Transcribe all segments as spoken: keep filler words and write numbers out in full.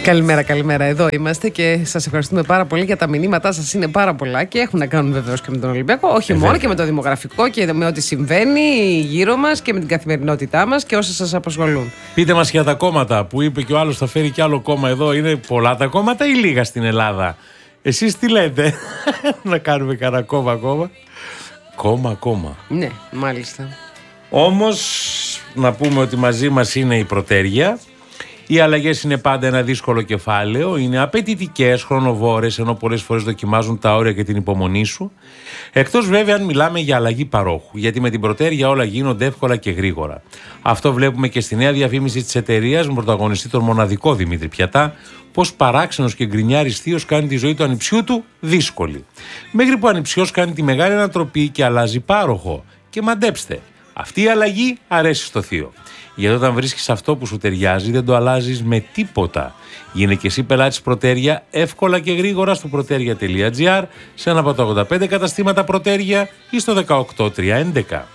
Καλημέρα, καλημέρα. Εδώ είμαστε και σας ευχαριστούμε πάρα πολύ για τα μηνύματά σας. Είναι πάρα πολλά και έχουν να κάνουν βεβαίως και με τον Ολυμπιακό. Όχι ε, μόνο βέβαια. Και με το δημογραφικό και με ό,τι συμβαίνει γύρω μας και με την καθημερινότητά μας και όσα σας απασχολούν. Πείτε μας για τα κόμματα που είπε και ο άλλος θα φέρει κι άλλο κόμμα εδώ. Είναι πολλά τα κόμματα ή λίγα στην Ελλάδα? Εσείς τι λέτε? Να κάνουμε κανένα κόμμα ακόμα? Κόμμα, κόμμα. Ναι, μάλιστα. Όμως να πούμε ότι μαζί μας είναι η Πρωτέρια. Οι αλλαγές είναι πάντα ένα δύσκολο κεφάλαιο, είναι απαιτητικές, χρονοβόρες, ενώ πολλές φορές δοκιμάζουν τα όρια και την υπομονή σου. Εκτός βέβαια αν μιλάμε για αλλαγή παρόχου, γιατί με την Πρωτέρια όλα γίνονται εύκολα και γρήγορα. Αυτό βλέπουμε και στη νέα διαφήμιση της εταιρείας με πρωταγωνιστή τον μοναδικό Δημήτρη Πιατά, πως παράξενος και γκρινιάρης θείος κάνει τη ζωή του ανιψιού του δύσκολη. Μέχρι που ο ανιψιός κάνει τη μεγάλη ανατροπή και αλλάζει πάροχο. Και μαντέψτε, αυτή η αλλαγή αρέσει στο θείο. Γιατί όταν βρίσκεις αυτό που σου ταιριάζει δεν το αλλάζεις με τίποτα. Γίνε και εσύ πελάτης Πρωτέρια εύκολα και γρήγορα στο πρωτέρια τελεία τζι άρ, σε ένα από τα ογδόντα πέντε καταστήματα Πρωτέρια ή στο δεκαοκτώ τριακόσια έντεκα.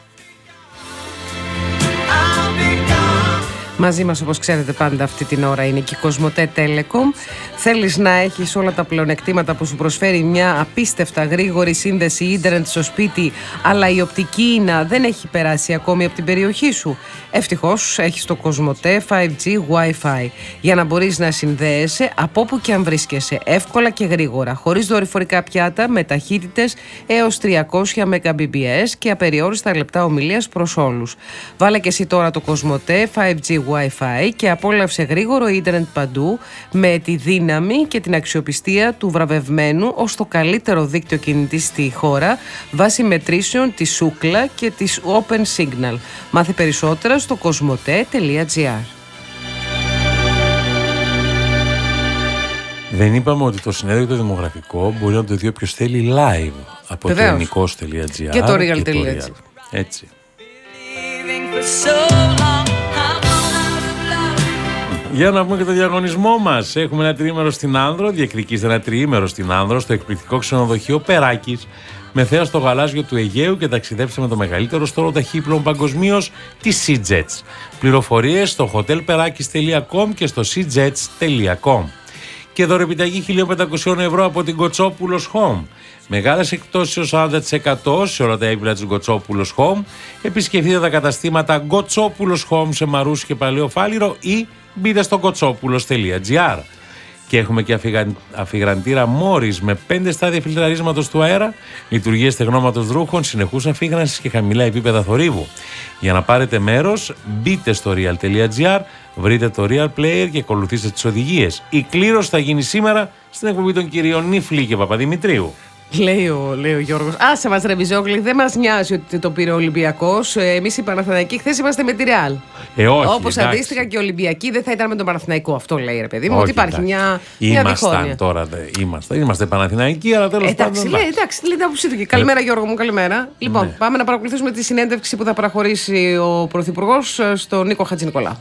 Μαζί μας, όπως ξέρετε, πάντα αυτή την ώρα είναι και η Κοσμοτέ Telecom. Θέλεις να έχεις όλα τα πλεονεκτήματα που σου προσφέρει μια απίστευτα γρήγορη σύνδεση ίντερνετ στο σπίτι, αλλά η οπτική ίνα δεν έχει περάσει ακόμη από την περιοχή σου? Ευτυχώς έχεις το Κοσμοτέ φάιβ τζι Wi-Fi για να μπορείς να συνδέεσαι από όπου και αν βρίσκεσαι, εύκολα και γρήγορα, χωρίς δορυφορικά πιάτα, με ταχύτητες έως τριακόσια Mbps και απεριόριστα λεπτά ομιλίας προς όλους. Βάλε και εσύ τώρα το Κοσμοτέ φάιβ τζι Wi-Fi και απόλαυσε γρήγορο ίντερνετ παντού με τη δύναμη και την αξιοπιστία του βραβευμένου ως το καλύτερο δίκτυο κινητή στη χώρα βάσει μετρήσεων της Σούκλα και της Open Signal. Μάθε περισσότερα στο κοσμοτέ τελεία τζι άρ. Δεν είπαμε ότι το συνέδριο το δημογραφικό μπορεί να το δει όποιος θέλει live από το ελληνικός τελεία τζι άρ και το real τελεία τζι άρ. Έτσι. Για να πούμε και το διαγωνισμό μας. Έχουμε ένα τριήμερο στην Άνδρο. Διεκδικήστε ένα τριήμερο στην Άνδρο στο εκπληκτικό ξενοδοχείο Περάκης με θέα στο γαλάζιο του Αιγαίου και ταξιδέψτε με το μεγαλύτερο στόλο ταχύπλων παγκοσμίως, τη SeaJets. Πληροφορίες στο hotel perakis τελεία com και στο seajets τελεία com. Και δωρεπιταγή χίλια πεντακόσια ευρώ από την Κοτσόπουλος Home. Μεγάλες εκπτώσεις έως σαράντα τοις εκατό σε όλα τα έπιπλα της Κοτσόπουλος Home. Επισκεφτείτε τα καταστήματα Κοτσόπουλος Home σε Μαρούσι και Παλαιό Φάληρο ή μπείτε στο κοτσόπουλος τελεία τζι άρ. Και έχουμε και αφιγραντήρα Μόρις με πέντε στάδια φιλτραρίσματος του αέρα, λειτουργίες στεγνώματος ρούχων, συνεχούς αφίγρανσης και χαμηλά επίπεδα θορύβου. Για να πάρετε μέρος, μπείτε στο real τελεία τζι άρ, βρείτε το Real Player και ακολουθήστε τις οδηγίες. Η κλήρωση θα γίνει σήμερα στην εκπομπή των κυρίων Νίφλη και Παπαδημητρίου. Λέει ο, λέει ο Γιώργος, άσε μας ρε Βυζόγλη, δεν μας νοιάζει ότι το πήρε ο Ολυμπιακός. Εμείς οι Παναθηναϊκοί χθες είμαστε με τη Ρεάλ. Ε, όχι, όπως αντίστοιχα και οι Ολυμπιακοί δεν θα ήταν με τον Παναθηναϊκό. Αυτό λέει ρε παιδί μου, όχι, ότι υπάρχει εντάξει. μια, μια διχόνοια. Τώρα, είμαστε, είμαστε Παναθηναϊκοί, αλλά τέλος πάντων. Εντάξει, λέει, εντάξει, λέει την άποψή του και καλημέρα Γιώργο μου, καλημέρα. Ναι. Λοιπόν, πάμε να παρακολουθήσουμε τη συνέντευξη που θα παραχωρήσει ο Πρωθυπουργός στον Νίκο Χατζηνικολάου.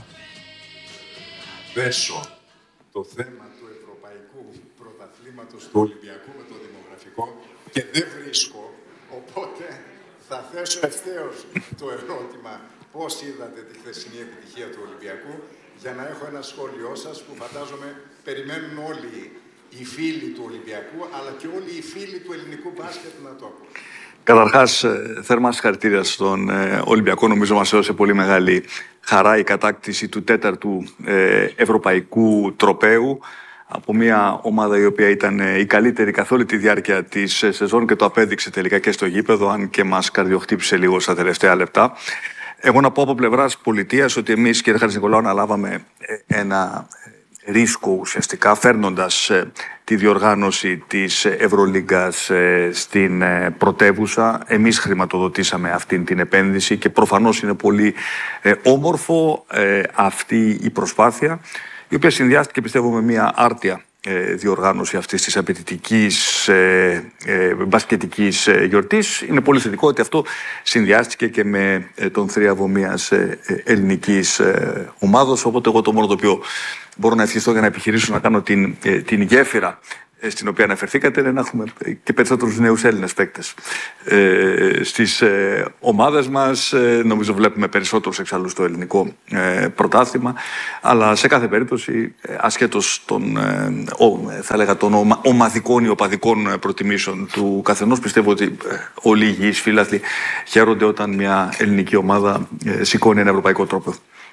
Δέσω το θέμα του Ευρωπαϊκού Πρωταθλήματος του Ολυμπιακού με το δημογραφικό και δεν βρίσκω, οπότε θα θέσω ευθέως το ερώτημα πώς είδατε τη χθεσινή επιτυχία του Ολυμπιακού, για να έχω ένα σχόλιο σας που φαντάζομαι περιμένουν όλοι οι φίλοι του Ολυμπιακού αλλά και όλοι οι φίλοι του ελληνικού μπάσκετ να το ακούν. Καταρχάς, θερμά συγχαρητήρια στον Ολυμπιακό. Νομίζω μας έδωσε πολύ μεγάλη χαρά η κατάκτηση του τέταρτου ευρωπαϊκού τροπαίου από μια ομάδα η οποία ήταν η καλύτερη καθ' όλη τη διάρκεια της σεζόν και το απέδειξε τελικά και στο γήπεδο, αν και μας καρδιοχτύπησε λίγο στα τελευταία λεπτά. Εγώ να πω από πλευράς πολιτείας ότι εμείς, κύριε Χατζηνικολάου, αναλάβαμε ένα ρίσκο ουσιαστικά φέρνοντας ε, τη διοργάνωση της Ευρωλίγκας ε, στην ε, πρωτεύουσα. Εμείς χρηματοδοτήσαμε αυτή την επένδυση και προφανώς είναι πολύ ε, όμορφο ε, αυτή η προσπάθεια, η οποία συνδυάστηκε πιστεύω με μια άρτια ε, διοργάνωση αυτής της απαιτητικής ε, ε, μπασκετικής ε, γιορτής. Είναι πολύ θετικό ότι αυτό συνδυάστηκε και με ε, τον θρίαβο μιας ε, ε, ελληνικής ε, ομάδος, οπότε εγώ το μόνο το οποίο μπορώ να ευχηθώ για να επιχειρήσω να κάνω την, ε, την γέφυρα στην οποία αναφερθήκατε, είναι να έχουμε και περισσότερους νέους Έλληνες παίκτες ε, στις ε, ομάδες μας. Ε, νομίζω βλέπουμε περισσότερους εξάλλου στο ελληνικό ε, πρωτάθλημα, αλλά σε κάθε περίπτωση, ε, ασχέτως των, ε, ο, θα έλεγα, των ομα, ομαδικών ή οπαδικών προτιμήσεων του καθενός, πιστεύω ότι ε, όλοι οι υγιείς φίλαθλοι χαίρονται όταν μια ελληνική ομάδα ε, σηκώνει ένα ευρωπαϊκό τρόπο.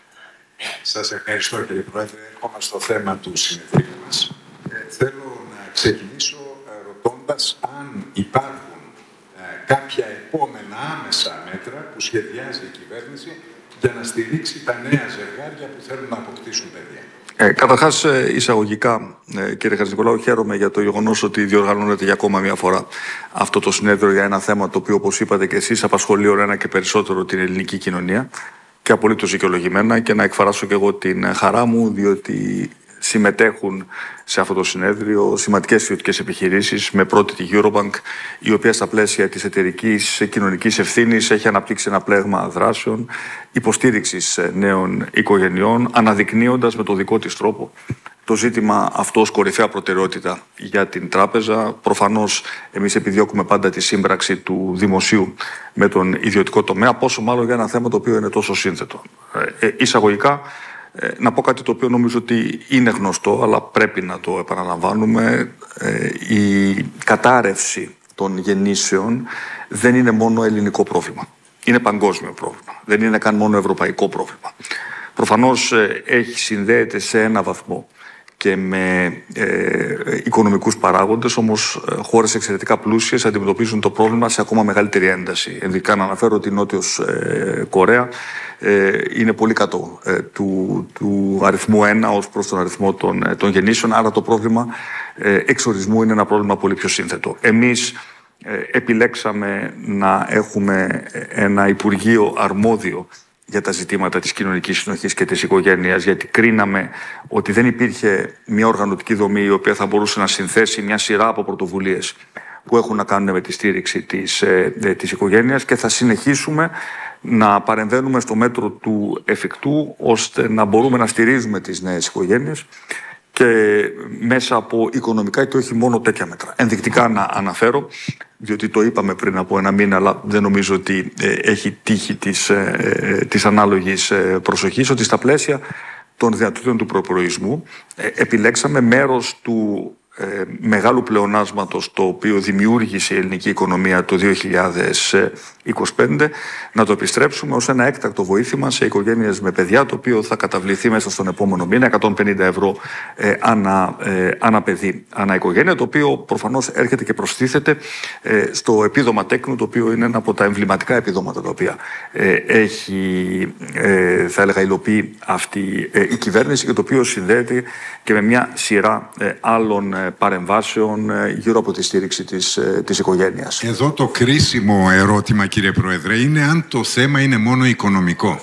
Σας ευχαριστώ, κύριε Πρόεδρε. Έρχομαι στο θέμα του συνεδρίου μας. Ε, θέλω να ξεκινήσω ρωτώντας αν υπάρχουν ε, κάποια επόμενα άμεσα μέτρα που σχεδιάζει η κυβέρνηση για να στηρίξει τα νέα ζευγάρια που θέλουν να αποκτήσουν παιδιά. Ε, Καταρχάς, ε, εισαγωγικά, ε, κύριε Χατζηνικολάου, χαίρομαι για το γεγονός ότι διοργανώνεται για ακόμα μια φορά αυτό το συνέδριο για ένα θέμα το οποίο, όπως είπατε και εσείς, απασχολεί όλο ένα και περισσότερο την ελληνική κοινωνία, και απολύτως δικαιολογημένα, και να εκφράσω και εγώ την χαρά μου, διότι συμμετέχουν σε αυτό το συνέδριο σημαντικές ιδιωτικές επιχειρήσεις, με πρώτη τη Eurobank, η οποία στα πλαίσια της εταιρικής κοινωνικής ευθύνης έχει αναπτύξει ένα πλέγμα δράσεων υποστήριξης νέων οικογενειών, αναδεικνύοντας με το δικό της τρόπο το ζήτημα αυτό ως κορυφαία προτεραιότητα για την τράπεζα. Προφανώς εμείς επιδιώκουμε πάντα τη σύμπραξη του δημοσίου με τον ιδιωτικό τομέα, πόσο μάλλον για ένα θέμα το οποίο είναι τόσο σύνθετο. Ε, εισαγωγικά, ε, να πω κάτι το οποίο νομίζω ότι είναι γνωστό, αλλά πρέπει να το επαναλαμβάνουμε. Ε, η κατάρρευση των γεννήσεων δεν είναι μόνο ελληνικό πρόβλημα. Είναι παγκόσμιο πρόβλημα. Δεν είναι καν μόνο ευρωπαϊκό πρόβλημα. Προφανώς ε, έχει συνδέεται σε ένα βαθμό και με ε, οικονομικούς παράγοντες, όμως ε, χώρες εξαιρετικά πλούσιες αντιμετωπίζουν το πρόβλημα σε ακόμα μεγαλύτερη ένταση. Ενδικά να αναφέρω ότι η Νότιος ε, Κορέα ε, είναι πολύ κάτω ε, του, του αριθμού ένα ως προς τον αριθμό των, ε, των γεννήσεων, άρα το πρόβλημα ε, εξορισμού είναι ένα πρόβλημα πολύ πιο σύνθετο. Εμείς ε, επιλέξαμε να έχουμε ένα Υπουργείο αρμόδιο για τα ζητήματα της κοινωνικής συνοχής και της οικογένειας, γιατί κρίναμε ότι δεν υπήρχε μια οργανωτική δομή η οποία θα μπορούσε να συνθέσει μια σειρά από πρωτοβουλίες που έχουν να κάνουν με τη στήριξη της, ε, της οικογένειας, και θα συνεχίσουμε να παρεμβαίνουμε στο μέτρο του εφικτού ώστε να μπορούμε να στηρίζουμε τις νέες οικογένειες και μέσα από οικονομικά και όχι μόνο τέτοια μέτρα. Ενδεικτικά να αναφέρω, διότι το είπαμε πριν από ένα μήνα, αλλά δεν νομίζω ότι ε, έχει τύχει της, ε, της ανάλογης ε, προσοχής, ότι στα πλαίσια των δυνατοτήτων του προπολογισμού ε, επιλέξαμε μέρος του ε, μεγάλου πλεονάσματος το οποίο δημιούργησε η ελληνική οικονομία το δύο χιλιάδες είκοσι πέντε να το επιστρέψουμε ως ένα έκτακτο βοήθημα σε οικογένειες με παιδιά, το οποίο θα καταβληθεί μέσα στον επόμενο μήνα εκατόν πενήντα ευρώ ε, ανά, ε, ανά παιδί, ανά οικογένεια, το οποίο προφανώς έρχεται και προστίθεται ε, στο επίδομα τέκνου, το οποίο είναι ένα από τα εμβληματικά επιδόματα τα οποία ε, έχει, ε, θα έλεγα, υλοποιεί αυτή ε, η κυβέρνηση, και το οποίο συνδέεται και με μια σειρά ε, άλλων ε, παρεμβάσεων ε, γύρω από τη στήριξη της, ε, της οικογένειας. Εδώ το κρίσιμο ερώτημα, κύριε Πρόεδρε, είναι αν το θέμα είναι μόνο οικονομικό.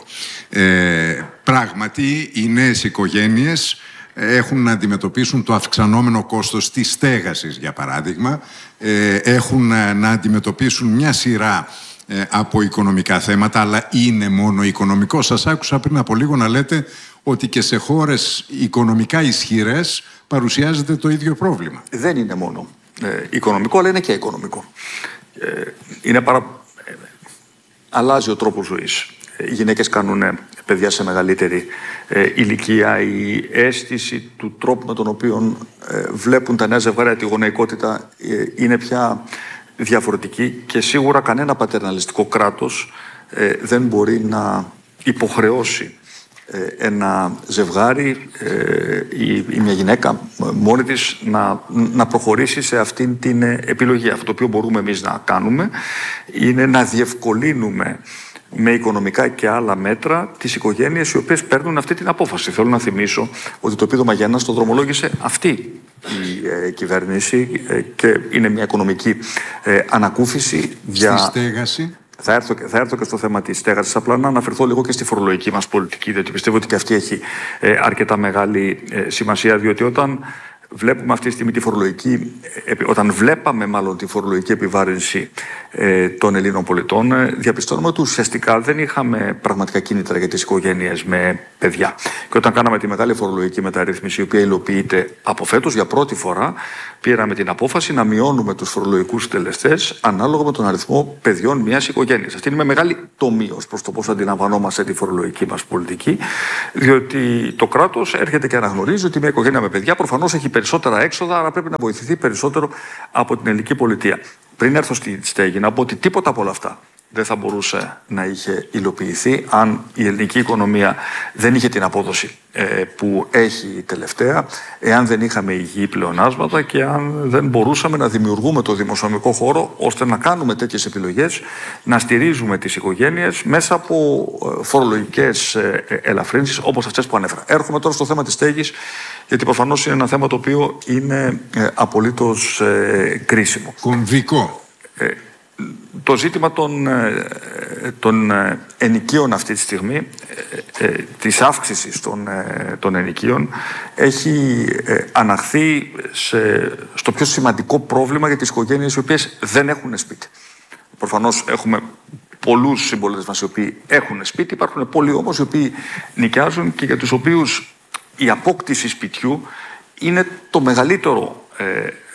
Ε, πράγματι, οι νέες οικογένειες έχουν να αντιμετωπίσουν το αυξανόμενο κόστος της στέγασης, για παράδειγμα. Ε, έχουν να αντιμετωπίσουν μια σειρά ε, από οικονομικά θέματα, αλλά είναι μόνο οικονομικό. Σας άκουσα πριν από λίγο να λέτε ότι και σε χώρες οικονομικά ισχυρές παρουσιάζεται το ίδιο πρόβλημα. Δεν είναι μόνο ε, οικονομικό, αλλά είναι και οικονομικό. Ε, είναι παρα... ε, αλλάζει ο τρόπος ζωής. Οι γυναίκες κάνουν παιδιά σε μεγαλύτερη ε, ηλικία. Η αίσθηση του τρόπου με τον οποίο ε, βλέπουν τα νέα ζευγάρια τη γονεϊκότητα ε, είναι πια διαφορετική, και σίγουρα κανένα πατερναλιστικό κράτος ε, δεν μπορεί να υποχρεώσει ένα ζευγάρι ή, ή μια γυναίκα μόνη της να, να προχωρήσει σε αυτήν την επιλογή. Αυτό το οποίο μπορούμε εμείς να κάνουμε είναι να διευκολύνουμε με οικονομικά και άλλα μέτρα τις οικογένειες οι οποίες παίρνουν αυτή την απόφαση. Θέλω να θυμίσω ότι το επίδομα για ένας το δρομολόγησε αυτή η ε, κυβέρνηση ε, και είναι μια οικονομική ε, ανακούφιση για... Στη στέγαση. Θα έρθω, θα έρθω και στο θέμα της στέγασης. Απλά να αναφερθώ λίγο και στη φορολογική μας πολιτική, διότι πιστεύω ότι και αυτή έχει ε, αρκετά μεγάλη ε, σημασία, διότι όταν βλέπουμε αυτή τη στιγμή τη φορολογική, όταν βλέπαμε μάλλον τη φορολογική επιβάρυνση ε, των Ελλήνων πολιτών, ε, διαπιστώνουμε ότι ουσιαστικά δεν είχαμε πραγματικά κίνητρα για τις οικογένειες με παιδιά. Και όταν κάναμε τη μεγάλη φορολογική μεταρρύθμιση, η οποία υλοποιείται από φέτος για πρώτη φορά, πήραμε την απόφαση να μειώνουμε τους φορολογικούς συντελεστές ανάλογα με τον αριθμό παιδιών μιας οικογένειας. Αυτή είναι με μεγάλη τομή ως προς το πώς αντιλαμβανόμαστε τη φορολογική μας πολιτική, διότι το κράτος έρχεται και αναγνωρίζει ότι μια οικογένεια με παιδιά προφανώς έχει περισσότερα έξοδα, άρα πρέπει να βοηθηθεί περισσότερο από την ελληνική πολιτεία. Πριν έρθω στη στέγη, να πω ότι τίποτα από όλα αυτά δεν θα μπορούσε να είχε υλοποιηθεί αν η ελληνική οικονομία δεν είχε την απόδοση ε, που έχει τελευταία, εάν δεν είχαμε υγιή πλεονάσματα και αν δεν μπορούσαμε να δημιουργούμε το δημοσιονομικό χώρο ώστε να κάνουμε τέτοιες επιλογές, να στηρίζουμε τις οικογένειες μέσα από φορολογικές ε, ελαφρύνσεις όπως αυτές που ανέφερα. Έρχομαι τώρα στο θέμα της στέγης, γιατί προφανώς είναι ένα θέμα το οποίο είναι ε, απολύτως ε, κρίσιμο. Κομβικό. Ε, Το ζήτημα των, των ενοικίων αυτή τη στιγμή, ε, ε, της αύξησης των, ε, των ενοικίων, έχει ε, αναχθεί σε, στο πιο σημαντικό πρόβλημα για τις οικογένειες οι οποίες δεν έχουν σπίτι. Προφανώς έχουμε πολλούς συμπολίτες μας οι οποίοι έχουν σπίτι, υπάρχουν πολλοί όμως οι οποίοι νοικιάζουν και για τους οποίους η απόκτηση σπιτιού είναι το μεγαλύτερο ε,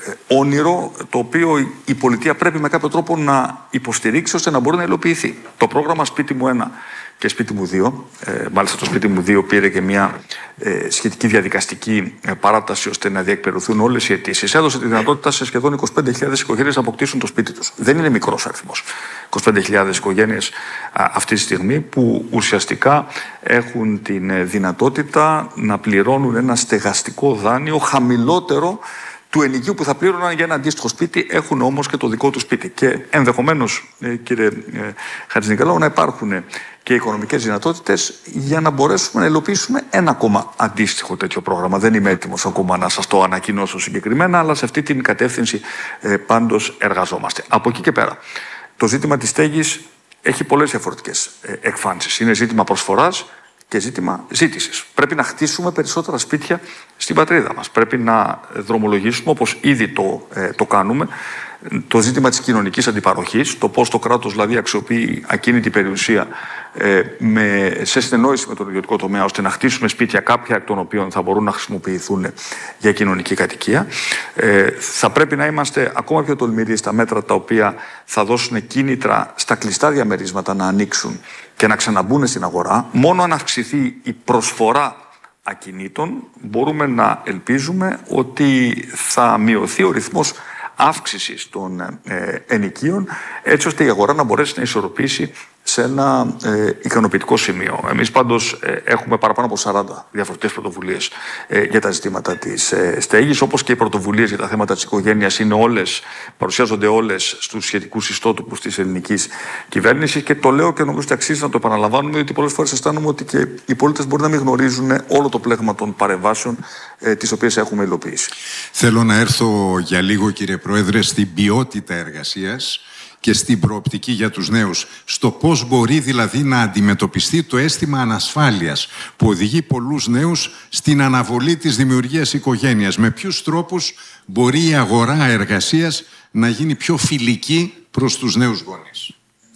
όνειρο το οποίο η πολιτεία πρέπει με κάποιο τρόπο να υποστηρίξει ώστε να μπορεί να υλοποιηθεί. Το πρόγραμμα Σπίτι μου ένα και Σπίτι μου δύο, ε, μάλιστα το Σπίτι μου δύο πήρε και μια ε, σχετική διαδικαστική ε, παράταση ώστε να διεκπαιρεωθούν όλες οι αιτήσεις. Έδωσε τη δυνατότητα σε σχεδόν είκοσι πέντε χιλιάδες οικογένειες να αποκτήσουν το σπίτι τους. Δεν είναι μικρός αριθμός. είκοσι πέντε χιλιάδες οικογένειες α, αυτή τη στιγμή που ουσιαστικά έχουν την ε, δυνατότητα να πληρώνουν ένα στεγαστικό δάνειο χαμηλότερο του ενοικίου που θα πλήρωναν για ένα αντίστοιχο σπίτι, έχουν όμως και το δικό του σπίτι. Και ενδεχομένως, ε, κύριε ε, Χατζηνικολάου, να υπάρχουν και οικονομικές δυνατότητες για να μπορέσουμε να υλοποιήσουμε ένα ακόμα αντίστοιχο τέτοιο πρόγραμμα. Δεν είμαι έτοιμος ακόμα να σας το ανακοινώσω συγκεκριμένα, αλλά σε αυτή την κατεύθυνση ε, πάντως εργαζόμαστε. Από εκεί και πέρα, το ζήτημα της στέγης έχει πολλές διαφορετικές ε, εκφάνσεις. Είναι ζήτημα προσφοράς και ζήτημα ζήτησης. Πρέπει να χτίσουμε περισσότερα σπίτια στην πατρίδα μας. Πρέπει να δρομολογήσουμε, όπως ήδη το, ε, το κάνουμε, το ζήτημα της κοινωνικής αντιπαροχής, το πώς το κράτος δηλαδή αξιοποιεί ακίνητη περιουσία ε, με, σε συνεννόηση με τον ιδιωτικό τομέα, ώστε να χτίσουμε σπίτια κάποια εκ των οποίων θα μπορούν να χρησιμοποιηθούν για κοινωνική κατοικία. Ε, θα πρέπει να είμαστε ακόμα πιο τολμηροί στα μέτρα τα οποία θα δώσουν κίνητρα στα κλειστά διαμερίσματα να ανοίξουν και να ξαναμπούν στην αγορά. Μόνο αν αυξηθεί η προσφορά ακινήτων μπορούμε να ελπίζουμε ότι θα μειωθεί ο ρυθμός αύξησης των ε, ενοικίων, έτσι ώστε η αγορά να μπορέσει να ισορροπήσει σε ένα ε, ικανοποιητικό σημείο. Εμείς πάντως ε, έχουμε παραπάνω από σαράντα διαφορετικές πρωτοβουλίες ε, για τα ζητήματα της ε, στέγης, όπως και οι πρωτοβουλίες για τα θέματα της οικογένειας είναι όλες, παρουσιάζονται όλες στους σχετικούς ιστότοπους της ελληνικής κυβέρνησης, και το λέω και νομίζω ότι αξίζει να το επαναλαμβάνουμε, διότι πολλές φορές αισθάνομαι ότι και οι πολίτες μπορεί να μην γνωρίζουν όλο το πλέγμα των παρεμβάσεων ε, τις οποίες έχουμε υλοποιήσει. Θέλω να έρθω για λίγο, κύριε Πρόεδρε, στην ποιότητα εργασίας και στην προοπτική για τους νέους. Στο πώς μπορεί δηλαδή να αντιμετωπιστεί το αίσθημα ανασφάλειας που οδηγεί πολλούς νέους στην αναβολή της δημιουργίας οικογένειας. Με ποιους τρόπους μπορεί η αγορά εργασίας να γίνει πιο φιλική προς τους νέους γονείς?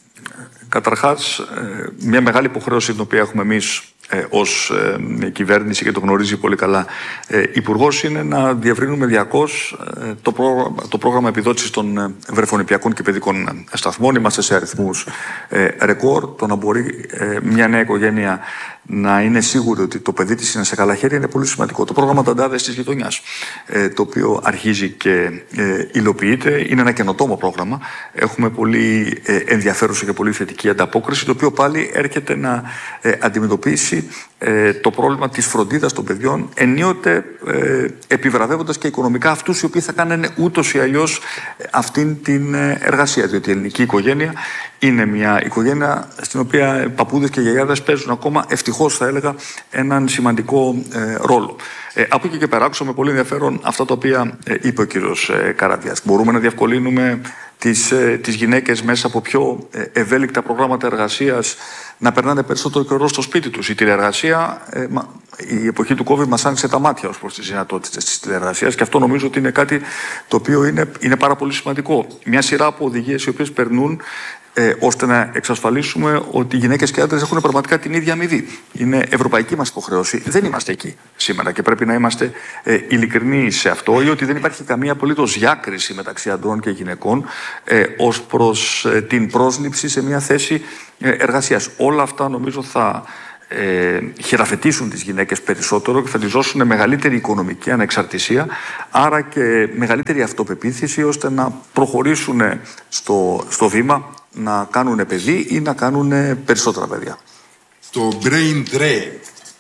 Καταρχάς, μια μεγάλη υποχρέωση την οποία έχουμε εμείς ε, ως ε, κυβέρνηση, και το γνωρίζει πολύ καλά ε, Υπουργός, είναι να διευρύνουμε διαρκώς ε, το, πρόγραμμα, το πρόγραμμα επιδότησης των ε, βρεφονιπιακών και παιδικών σταθμών. Είμαστε σε αριθμούς ε, ρεκόρ. Το να μπορεί ε, μια νέα οικογένεια να είναι σίγουρη ότι το παιδί της είναι σε καλά χέρια είναι πολύ σημαντικό. Το πρόγραμμα Ταντάδες της Γειτονιάς, ε, το οποίο αρχίζει και ε, υλοποιείται, είναι ένα καινοτόμο πρόγραμμα. Έχουμε πολύ ε, ενδιαφέρουσα και πολύ θετική ανταπόκριση, το οποίο πάλι έρχεται να ε, αντιμετωπίσει ε, το πρόβλημα της φροντίδας των παιδιών, ενίοτε ε, επιβραβεύοντας και οικονομικά αυτούς οι οποίοι θα κάνουν ούτως ή αλλιώς αυτήν την εργασία. Διότι η ελληνική οικογένεια είναι μια οικογένεια στην οποία παππούδες και γιαγιάδες παίζουν ακόμα, ευτυχώς θα έλεγα, έναν σημαντικό ε, ρόλο. Ε, από εκεί και πέρα, άκουσα με πολύ ενδιαφέρον αυτά τα οποία ε, είπε ο κύριος ε, Καραβιάς. Μπορούμε να διευκολύνουμε τις, ε, τις γυναίκες μέσα από πιο ε, ευέλικτα προγράμματα εργασίας να περνάνε περισσότερο καιρό στο σπίτι τους. Η τηλεεργασία, ε, η εποχή του COVID μας άνοιξε τα μάτια ως προς τις δυνατότητες της τηλεεργασίας και αυτό νομίζω ότι είναι κάτι το οποίο είναι, είναι πάρα πολύ σημαντικό. Μια σειρά από οδηγίες οι οποίες περνούν Ε, ώστε να εξασφαλίσουμε ότι οι γυναίκες και οι άντρες έχουν πραγματικά την ίδια αμοιβή. Είναι ευρωπαϊκή μας υποχρέωση. Δεν είμαστε εκεί σήμερα και πρέπει να είμαστε ε, ειλικρινοί σε αυτό, ή ότι δεν υπάρχει καμία απολύτως διάκριση μεταξύ αντρών και γυναικών ε, ως προς ε, την πρόσληψη σε μια θέση ε, εργασίας. Όλα αυτά νομίζω θα ε, χειραφετήσουν τις γυναίκες περισσότερο και θα τις δώσουν μεγαλύτερη οικονομική ανεξαρτησία, άρα και μεγαλύτερη αυτοπεποίθηση ώστε να προχωρήσουν στο, στο βήμα να κάνουν παιδί ή να κάνουν περισσότερα παιδιά. Το brain drain,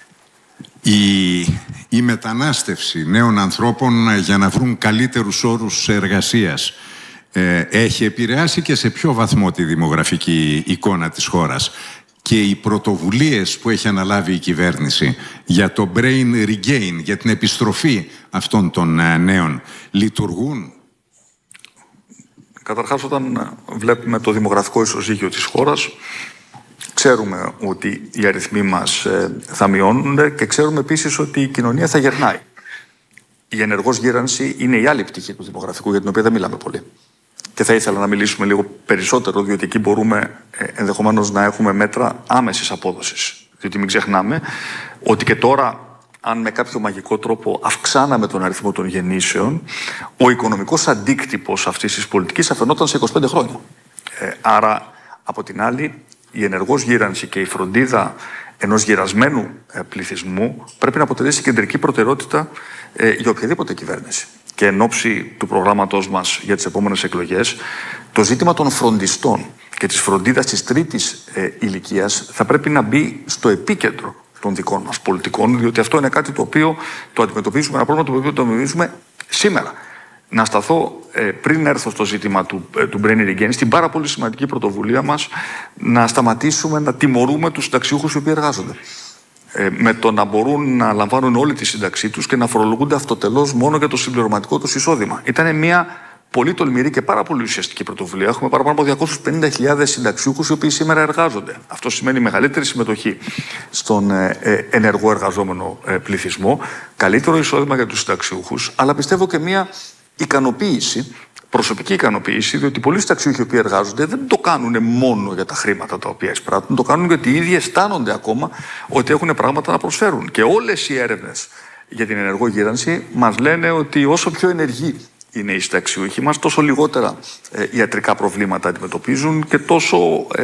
η, η μετανάστευση νέων ανθρώπων για να βρουν καλύτερους όρους εργασίας, ε, έχει επηρεάσει και σε ποιο βαθμό τη δημογραφική εικόνα της χώρας? Και οι πρωτοβουλίες που έχει αναλάβει η κυβέρνηση για το brain regain, για την επιστροφή αυτών των νέων, λειτουργούν? Καταρχάς, όταν βλέπουμε το δημογραφικό ισοζύγιο της χώρας, ξέρουμε ότι οι αριθμοί μας θα μειώνονται και ξέρουμε επίσης ότι η κοινωνία θα γερνάει. Η ενεργός γύρανση είναι η άλλη πτυχή του δημογραφικού, για την οποία δεν μιλάμε πολύ. Και θα ήθελα να μιλήσουμε λίγο περισσότερο, διότι εκεί μπορούμε ενδεχομένως να έχουμε μέτρα άμεσης απόδοσης. Διότι μην ξεχνάμε ότι και τώρα, αν με κάποιο μαγικό τρόπο αυξάναμε τον αριθμό των γεννήσεων, ο οικονομικός αντίκτυπος αυτής της πολιτικής αφαινόταν σε είκοσι πέντε χρόνια. Ε, άρα, από την άλλη, η ενεργός γύρανση και η φροντίδα ενός γυρασμένου ε, πληθυσμού πρέπει να αποτελέσει κεντρική προτεραιότητα ε, για οποιαδήποτε κυβέρνηση. Και εν ώψη του προγράμματός μας για τις επόμενες εκλογές, το ζήτημα των φροντιστών και της φροντίδας της τρίτης ε, ηλικίας θα πρέπει να μπει στο επίκεντρο των δικών μας πολιτικών, διότι αυτό είναι κάτι το οποίο το αντιμετωπίζουμε, ένα πρόβλημα το οποίο το αντιμετωπίζουμε σήμερα. Να σταθώ ε, πριν έρθω στο ζήτημα του, ε, του brain regain, στην πάρα πολύ σημαντική πρωτοβουλία μας να σταματήσουμε να τιμωρούμε τους συνταξιούχους οι οποίοι εργάζονται. Ε, με το να μπορούν να λαμβάνουν όλη τη σύνταξή τους και να φορολογούνται αυτοτελώς μόνο για το συμπληρωματικό τους εισόδημα. Ήταν μια πολύ τολμηρή και πάρα πολύ ουσιαστική πρωτοβουλία. Έχουμε παραπάνω από διακόσιους πενήντα χιλιάδες συνταξιούχους οι οποίοι σήμερα εργάζονται. Αυτό σημαίνει μεγαλύτερη συμμετοχή στον ε, ενεργό εργαζόμενο ε, πληθυσμό, καλύτερο εισόδημα για τους συνταξιούχους, αλλά πιστεύω και μια ικανοποίηση, προσωπική ικανοποίηση, διότι πολλοί συνταξιούχοι οι οποίοι εργάζονται δεν το κάνουν μόνο για τα χρήματα τα οποία εισπράττουν, το κάνουν γιατί οι ίδιοι αισθάνονται ακόμα ότι έχουν πράγματα να προσφέρουν. Και όλες οι έρευνες για την ενεργό γύρανση μας λένε ότι όσο πιο ενεργοί είναι οι συνταξιούχοι μας, τόσο λιγότερα ε, ιατρικά προβλήματα αντιμετωπίζουν και τόσο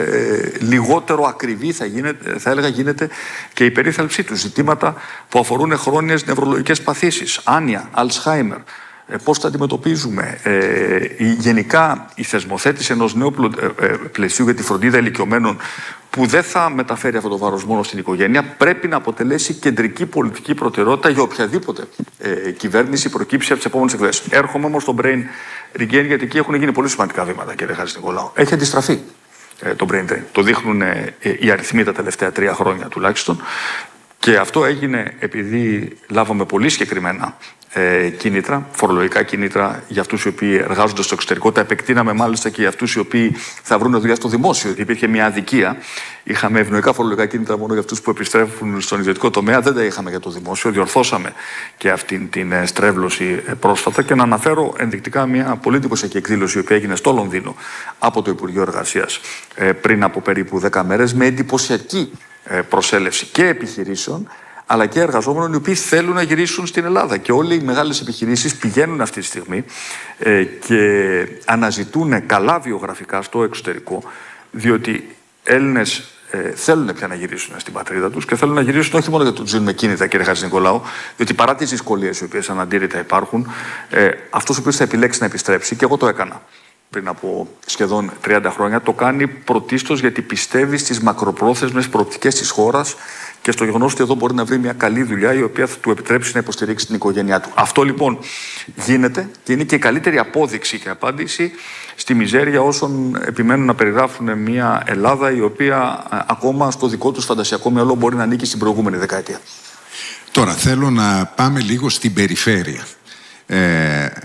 ε, λιγότερο ακριβή θα, γίνεται, θα έλεγα γίνεται και η περίθαλψή τους. Ζητήματα που αφορούν χρόνιες νευρολογικές παθήσεις, άνοια, Αλτσχάιμερ. Ε, πώς τα αντιμετωπίζουμε. Ε, η, γενικά η θεσμοθέτηση ενός νέου ε, ε, πλαισίου για τη φροντίδα ηλικιωμένων που δεν θα μεταφέρει αυτό το βάρος μόνο στην οικογένεια, πρέπει να αποτελέσει κεντρική πολιτική προτεραιότητα για οποιαδήποτε ε, κυβέρνηση προκύψει από τις επόμενες εκλογές. Έρχομαι όμως στο brain regain, γιατί εκεί έχουν γίνει πολύ σημαντικά βήματα, κύριε Χατζηνικολάου. Έχει αντιστραφεί ε, το brain drain. Το δείχνουν ε, ε, οι αριθμοί τα τελευταία τρία χρόνια τουλάχιστον. Και αυτό έγινε επειδή λάβαμε πολύ συγκεκριμένα ε, κίνητρα, φορολογικά κίνητρα για αυτούς οι οποίοι εργάζονται στο εξωτερικό. Τα επεκτείναμε μάλιστα και για αυτούς οι οποίοι θα βρουν δουλειά στο δημόσιο. Υπήρχε μια αδικία. Είχαμε ευνοϊκά φορολογικά κίνητρα μόνο για αυτούς που επιστρέφουν στον ιδιωτικό τομέα. Δεν τα είχαμε για το δημόσιο. Διορθώσαμε και αυτή την στρέβλωση πρόσφατα. Και να αναφέρω ενδεικτικά μια πολύ εντυπωσιακή εκδήλωση η οποία έγινε στο Λονδίνο από το Υπουργείο Εργασίας ε, πριν από περίπου δέκα μέρες, με εντυπωσιακή προσέλευση και επιχειρήσεων αλλά και εργαζόμενων οι οποίοι θέλουν να γυρίσουν στην Ελλάδα. Και όλοι οι μεγάλες επιχειρήσεις πηγαίνουν αυτή τη στιγμή ε, και αναζητούν καλά βιογραφικά στο εξωτερικό, διότι Έλληνες ε, θέλουν πια να γυρίσουν στην πατρίδα τους και θέλουν να γυρίσουν όχι μόνο γιατί τους δίνουν κίνητα, κύριε Χατζηνικολάου, διότι παρά τις δυσκολίες οι οποίες αναντήρητα υπάρχουν, ε, αυτός ο οποίος θα επιλέξει να επιστρέψει, και εγώ το έκανα πριν από σχεδόν τριάντα χρόνια, το κάνει πρωτίστως γιατί πιστεύει στις μακροπρόθεσμες προοπτικές της χώρας και στο γεγονός ότι εδώ μπορεί να βρει μια καλή δουλειά η οποία θα του επιτρέψει να υποστηρίξει την οικογένειά του. Αυτό λοιπόν γίνεται και είναι και η καλύτερη απόδειξη και απάντηση στη μιζέρια όσων επιμένουν να περιγράφουν μια Ελλάδα η οποία ακόμα στο δικό τους φαντασιακό μυαλό μπορεί να ανήκει στην προηγούμενη δεκαετία. Τώρα θέλω να πάμε λίγο στην περιφέρεια. Ε,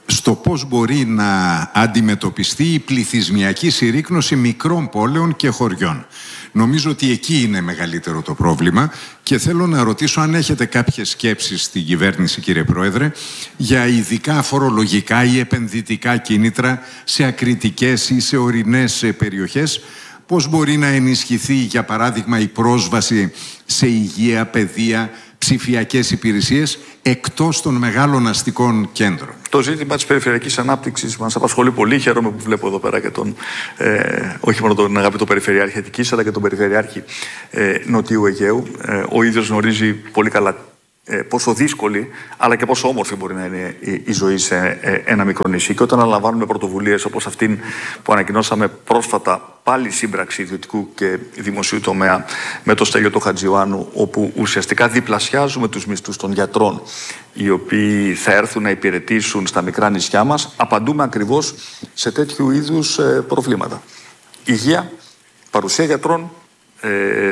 στο πώς μπορεί να αντιμετωπιστεί η πληθυσμιακή συρρίκνωση μικρών πόλεων και χωριών. Νομίζω ότι εκεί είναι μεγαλύτερο το πρόβλημα και θέλω να ρωτήσω αν έχετε κάποιες σκέψεις στην κυβέρνηση, κύριε Πρόεδρε, για ειδικά φορολογικά ή επενδυτικά κίνητρα σε ακριτικές ή σε ορεινές περιοχές. Πώς μπορεί να ενισχυθεί, για παράδειγμα, η πρόσβαση σε υγεία, παιδεία, ψηφιακές υπηρεσίες εκτός των μεγάλων αστικών κέντρων. Το ζήτημα της περιφερειακής ανάπτυξης μας απασχολεί πολύ. Χαίρομαι που βλέπω εδώ πέρα και τον, ε, όχι μόνο τον αγαπητό Περιφερειάρχη Αττικής, αλλά και τον Περιφερειάρχη ε, Νοτιού Αιγαίου. Ε, ο ίδιος γνωρίζει πολύ καλά ε, πόσο δύσκολη, αλλά και πόσο όμορφη μπορεί να είναι η, η ζωή σε ε, ένα μικρό νησί. Και όταν αναλαμβάνουμε πρωτοβουλίες όπως αυτήν που ανακοινώσαμε πρόσφατα, πάλι σύμπραξη ιδιωτικού και δημοσίου τομέα με το Στέλιο του Χατζιωάννου, όπου ουσιαστικά διπλασιάζουμε τους μισθούς των γιατρών οι οποίοι θα έρθουν να υπηρετήσουν στα μικρά νησιά μας, απαντούμε ακριβώς σε τέτοιου είδους ε, προβλήματα. Υγεία, παρουσία γιατρών, ε,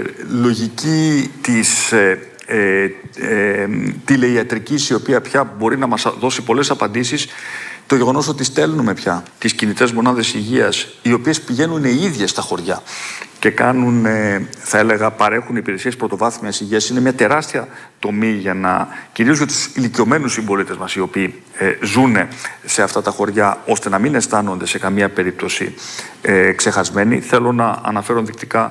λογική της ε, ε, ε, τηλεϊατρικής, η οποία πια μπορεί να μας δώσει πολλές απαντήσεις. Το γεγονός ότι στέλνουμε πια τις κινητές μονάδες υγείας, οι οποίες πηγαίνουν οι ίδιες στα χωριά και κάνουν, θα έλεγα, παρέχουν υπηρεσίες πρωτοβάθμιας υγείας, είναι μια τεράστια τομή για να, κυρίως για τους ηλικιωμένους συμπολίτες μας, οι οποίοι ε, ζουν σε αυτά τα χωριά, ώστε να μην αισθάνονται σε καμία περίπτωση ε, ξεχασμένοι. Θέλω να αναφέρω ενδεικτικά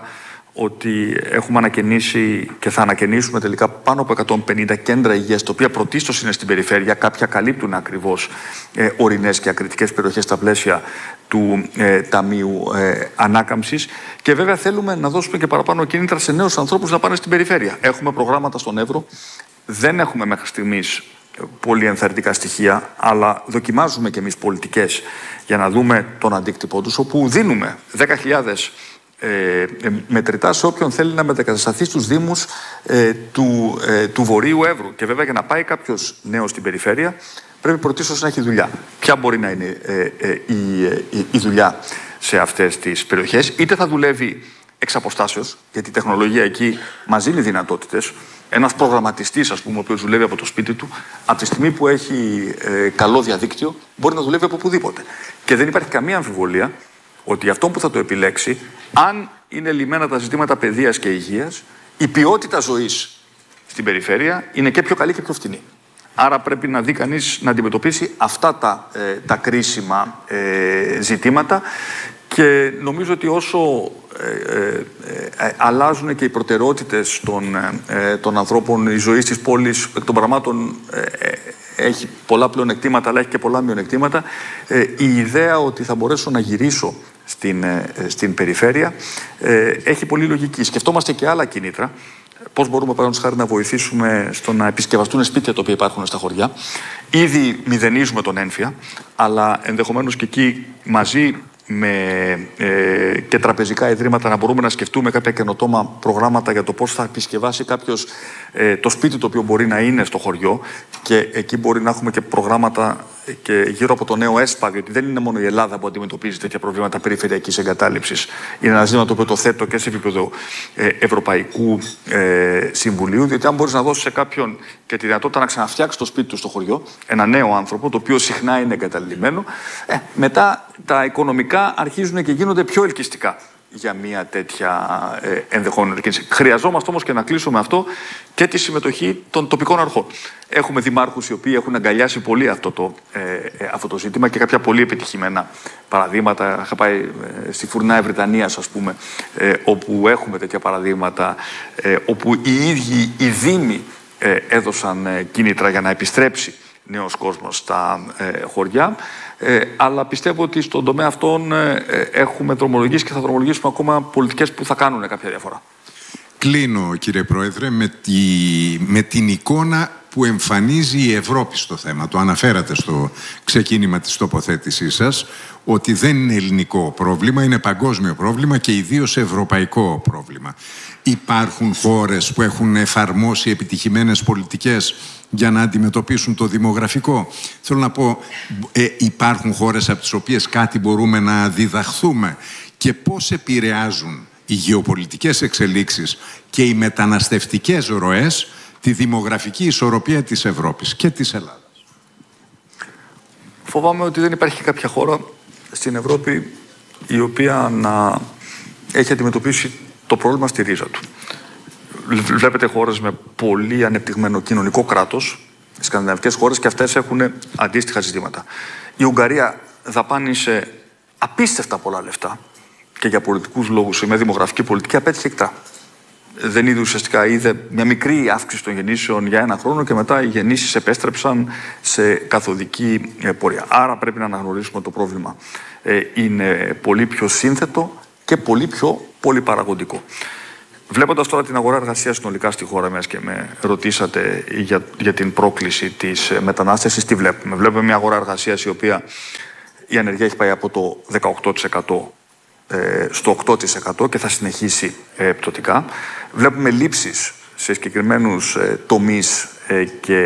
ότι έχουμε ανακαινήσει και θα ανακαινήσουμε τελικά πάνω από εκατόν πενήντα κέντρα υγείας, τα οποία πρωτίστως είναι στην περιφέρεια. Κάποια καλύπτουν ακριβώς ε, ορεινές και ακριτικές περιοχές στα πλαίσια του ε, Ταμείου ε, Ανάκαμψης. Και βέβαια θέλουμε να δώσουμε και παραπάνω κίνητρα σε νέους ανθρώπους να πάνε στην περιφέρεια. Έχουμε προγράμματα στον Εύρο. Δεν έχουμε μέχρι στιγμής πολύ ενθαρρυντικά στοιχεία, αλλά δοκιμάζουμε και εμείς πολιτικές για να δούμε τον αντίκτυπο τους, όπου δίνουμε δέκα χιλιάδες Ε, ε, μετρητά σε όποιον θέλει να μετακατασταθεί στους δήμους ε, του, ε, του Βορείου Εύρου. Και βέβαια, για να πάει κάποιος νέος στην περιφέρεια, πρέπει πρωτίστως να έχει δουλειά. Ποια μπορεί να είναι ε, ε, η, ε, η δουλειά σε αυτές τις περιοχές? Είτε θα δουλεύει εξ αποστάσεως, γιατί η τεχνολογία εκεί μας δίνει δυνατότητες. Ένας προγραμματιστής, ας πούμε, ο οποίος δουλεύει από το σπίτι του, από τη στιγμή που έχει ε, καλό διαδίκτυο, μπορεί να δουλεύει από οπουδήποτε. Και δεν υπάρχει καμία αμφιβολία ότι αυτό που θα το επιλέξει, αν είναι λυμμένα τα ζητήματα παιδείας και υγείας, η ποιότητα ζωής στην περιφέρεια είναι και πιο καλή και πιο φτηνή. Άρα πρέπει να δει κανείς να αντιμετωπίσει αυτά τα, ε, τα κρίσιμα ε, ζητήματα, και νομίζω ότι όσο ε, ε, ε, αλλάζουν και οι προτεραιότητες των, ε, των ανθρώπων, η ζωή της πόλης εκ των πραγμάτων ε, ε, έχει πολλά πλεονεκτήματα, αλλά έχει και πολλά μειονεκτήματα. Ε, η ιδέα ότι θα μπορέσω να γυρίσω στην, ε, στην περιφέρεια ε, έχει πολύ λογική. Σκεφτόμαστε και άλλα κίνητρα. Πώς μπορούμε, παραδείγματος χάρη, να βοηθήσουμε στο να επισκευαστούν σπίτια τα οποία υπάρχουν στα χωριά. Ήδη μηδενίζουμε τον ένφια, αλλά ενδεχομένως και εκεί μαζί με ε, και τραπεζικά ιδρύματα να μπορούμε να σκεφτούμε κάποια καινοτόμα προγράμματα για το πώς θα επισκευάσει κάποιος ε, το σπίτι το οποίο μπορεί να είναι στο χωριό, και εκεί μπορεί να έχουμε και προγράμματα και γύρω από το νέο ΕΣΠΑ, διότι δεν είναι μόνο η Ελλάδα που αντιμετωπίζει τέτοια προβλήματα περιφερειακής εγκατάλειψης. Είναι ένα ζήτημα το οποίο το θέτω και σε επίπεδο ε, Ευρωπαϊκού ε, Συμβουλίου, διότι αν μπορείς να δώσεις σε κάποιον και τη δυνατότητα να ξαναφτιάξει το σπίτι του στο χωριό, ένα νέο άνθρωπο, το οποίο συχνά είναι εγκαταλειμμένο, ε, μετά τα οικονομικά αρχίζουν και γίνονται πιο ελκυστικά για μια τέτοια ε, ενδεχόμενη κίνηση. Χρειαζόμαστε όμως, και να κλείσουμε αυτό, και τη συμμετοχή των τοπικών αρχών. Έχουμε δημάρχους οι οποίοι έχουν αγκαλιάσει πολύ αυτό το, ε, ε, αυτό το ζήτημα, και κάποια πολύ επιτυχημένα παραδείγματα. Είχα πάει ε, στη Φουρνά Ευρυτανίας, ας πούμε, ε, όπου έχουμε τέτοια παραδείγματα, ε, όπου οι ίδιοι οι δήμοι ε, έδωσαν ε, κίνητρα για να επιστρέψει νέος κόσμος στα ε, χωριά. Ε, αλλά πιστεύω ότι στον τομέα αυτόν ε, έχουμε δρομολογήσει και θα δρομολογήσουμε ακόμα πολιτικές που θα κάνουν κάποια διαφορά. Κλείνω, κύριε Πρόεδρε, με, τη, με την εικόνα που εμφανίζει η Ευρώπη στο θέμα. Το αναφέρατε στο ξεκίνημα της τοποθέτησής σας, ότι δεν είναι ελληνικό πρόβλημα, είναι παγκόσμιο πρόβλημα και ιδίως ευρωπαϊκό πρόβλημα. Υπάρχουν χώρες που έχουν εφαρμόσει επιτυχημένες πολιτικές για να αντιμετωπίσουν το δημογραφικό. Θέλω να πω, ε, υπάρχουν χώρες από τις οποίες κάτι μπορούμε να διδαχθούμε, και πώς επηρεάζουν οι γεωπολιτικές εξελίξεις και οι μεταναστευτικές ροές τη δημογραφική ισορροπία της Ευρώπης και της Ελλάδας. φοβάμαι ότι δεν υπάρχει κάποια χώρα στην Ευρώπη η οποία να έχει αντιμετωπίσει το πρόβλημα στη ρίζα του. Βλέπετε χώρες με πολύ ανεπτυγμένο κοινωνικό κράτος, σκανδιναβικές χώρες, και αυτές έχουν αντίστοιχα ζητήματα. Η Ουγγαρία δαπάνησε απίστευτα πολλά λεφτά και για πολιτικούς λόγους, με δημογραφική πολιτική, απέτυχε εκτρά. Δεν είδε ουσιαστικά, είδε μια μικρή αύξηση των γεννήσεων για ένα χρόνο και μετά οι γεννήσεις επέστρεψαν σε καθοδική πορεία. Άρα πρέπει να αναγνωρίσουμε το πρόβλημα. Ε, είναι πολύ πιο σύνθετο και πολύ πιο πολυπαραγωγικό. Βλέποντας τώρα την αγορά εργασίας συνολικά στη χώρα μας και με ρωτήσατε για, για την πρόκληση της μετανάστευσης, τι βλέπουμε. Βλέπουμε μια αγορά εργασίας η οποία η ανεργία έχει πάει από το δεκαοκτώ τοις εκατό στο οκτώ τοις εκατό και θα συνεχίσει πτωτικά. Βλέπουμε λήψεις σε συγκεκριμένους τομείς και